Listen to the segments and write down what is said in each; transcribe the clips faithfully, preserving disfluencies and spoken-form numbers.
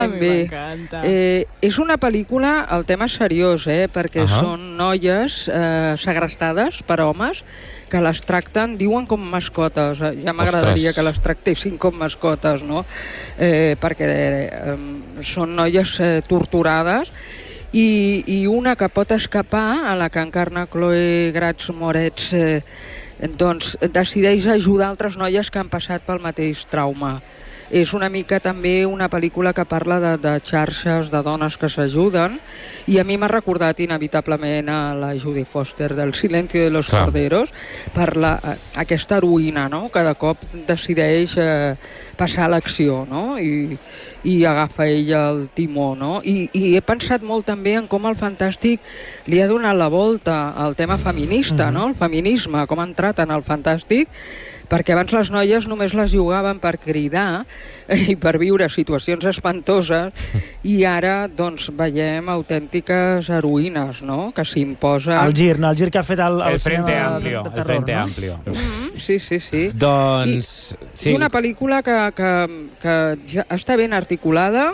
A mi m'encanta. Eh, és una pel·lícula, el tema és seriós, eh, perquè uh -huh. són noies eh, segrestades per homes que les tracten, diuen com mascotes. Ja m'agradaria que les tractessin com mascotes, no? Eh, perquè eh, són noies eh, torturades i, i una que pot escapar, a la que encarna Chloe Grace Moretz, eh, doncs decideix ajudar altres noies que han passat pel mateix trauma. És una mica també una pel·lícula que parla de, de xarxes de dones que s'ajuden, i a mi m'ha recordat inevitablement a la Judy Foster del Silencio de los Clar. Corderos, per la, aquesta heroïna, no?, que de cop decideix eh, passar a l'acció, no?, i, i agafa ella el timó, no? I, i he pensat molt també en com el Fantàstic li ha donat la volta al tema feminista, mm-hmm. no?, el feminisme, com ha entrat en el Fantàstic, perquè abans les noies només les jugaven per cridar i per viure situacions espantoses, i ara doncs veiem autèntiques heroïnes, no?, que s'imposen... El gir, no? El gir que ha fet el, el, el Frente cinema Amplio. de terror, el Frente no? Amplio. Mm-hmm. Sí, sí, sí. Doncs... I, sí. I una pel·lícula que, que, que ja està ben articulada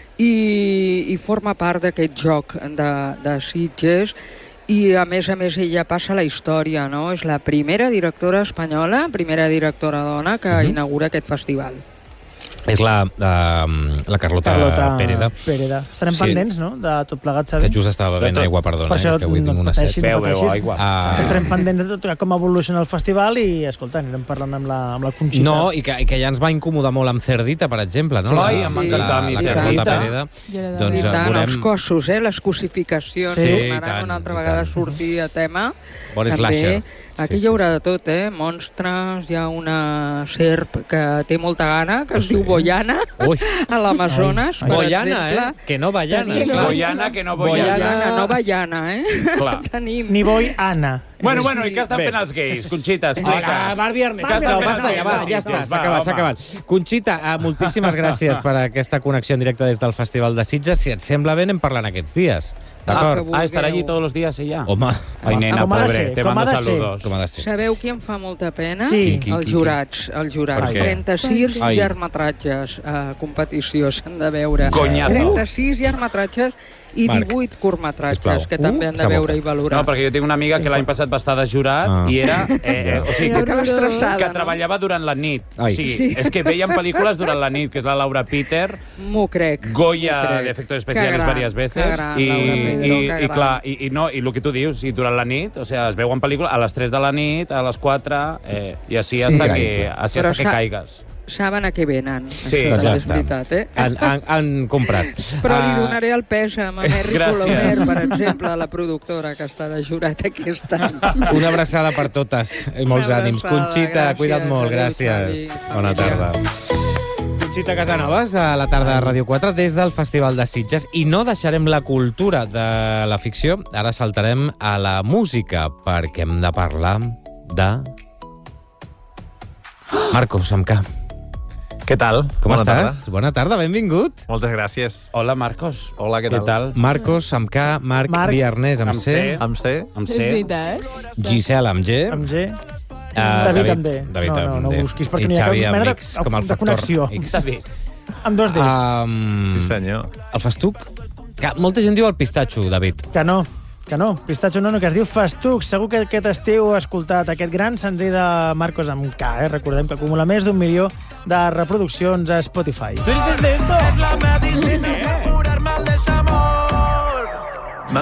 i, i forma part d'aquest joc de, de Sitges. I, a més a més, ella passa la història, no? És la primera directora espanyola, primera directora dona que uh-huh. inaugura aquest festival. És la, la, la Carlota, Carlota Péreda. Péreda. Estarem Sí. pendents, no?, de tot plegat, saber. Que just estava bevent tot. aigua, perdona, Per això eh, que avui no tinc una pateixis, set. no Beu, beu pateixis. aigua. Ah. Estarem pendents de tot com evoluciona el festival i, escolta, anirem parlant amb la, amb la Conxita. No, i que, i que ja ens va incomodar molt amb Cerdita, per exemple, no? Sí. La, Ai, em va encantar a mi la, la Cerdita. Carlota Péreda. Doncs I tant, veurem... els cossos, eh? Les cosificacions Sí, tornaran i tant, una altra i vegada a tant. sortir a tema. Bon slasher. Aquí Sí, hi haurà sí, de tot, eh? Monstres, hi ha una serp que té molta gana, que es Sí. diu Boiana, Ui. a l'Amazones, per Boiana, exemple. eh? Que no Baiana. Tenim- clar. Boiana, que no boiana. Boiana, no Baiana, eh? Clar. Tenim... Ni boi, Anna. Bueno, bueno, i què estan Bé. fent els gais? Conxita, Hola, explica. va el viernes. Va el No, viernes. basta, ja va, ja està, s'ha acabat, s'ha acabat. Conxita, eh, moltíssimes gràcies per aquesta connexió en directe des del Festival de Sitges. Si et sembla bé, anem parlant aquests dies. D'acord? Ah, Ah, estarà allí todos los días ella. Home, Ai, nena, Com ha de pobre, ser, te com ha mando de ser. saludos. com ha de ser? Sabeu qui em fa molta pena? Qui? Qui, qui, Els qui? jurats, els jurats. Per què? trenta-sis Ai. llargmetratges a competició s'han de veure. Conyazo. trenta-sis llargmetratges i Marc, divuit curtmetratges sisplau. que també Uh, han de veure i No, valorar. perquè jo tinc una amiga que l'any passat va estar de jurat Ah. i era... Eh, eh, o sigui, Acaba estressada, que no? treballava durant la nit. Ai. O sigui, Sí. és que veien pel·lícules durant la nit, que és la Laura Peter, M'ho crec. Goya m'ho crec. de efectos Que especiales gran, varias que veces gran, i, Laura Pedro, i, que i, gran. clar, i, i, no, i el que tu dius, i durant la nit, o sea, es veuen pel·lícules a les tres de la nit, a les quatre, eh, i així hasta, Sí. que, així Però hasta que sa- caigues. Saben a què venen. Sí, això doncs ja també és està. veritat, eh? Han, han, han comprat. Però li Ah, donaré el pes a Mary Gràcies. Colomer, per exemple, la productora que està de jurat aquest any. Una abraçada per totes i molts Una ànims. abraçada, Conxita, gràcies. cuida't molt, Adéu, gràcies. Xavi. Bona tarda. Conxita Casanovas, a la tarda de Ràdio quatre, des del Festival de Sitges. I no deixarem la cultura de la ficció, ara saltarem a la música, perquè hem de parlar de... Marcos, amb K. Què tal? Com Bona estàs? tarda. Bona tarda, benvingut. Moltes gràcies. Hola, Marcos. Hola, què Què tal? tal? Marcos, amb K, Marc, Marc. Viernes, amb Amb C, C. Amb C? Amb És C. veritat. Gisela, amb G, Amb G. Ah, David, David amb D. David no, no, amb no D. ho busquis perquè I no hi ha Xavi cap amb mena X, com el de factor connexió. X. David. Amb dos Ds. Um, Sí, senyor. el festuc? Que molta gent diu el pistatxo, David. Que no, que no. Pistatxo no, no, que es diu Festuc. Segur que aquest estiu heu escoltat aquest gran senzill de Marcos amb K, eh? Recordem que acumula més d'un milió de reproduccions a Spotify. Es la medicina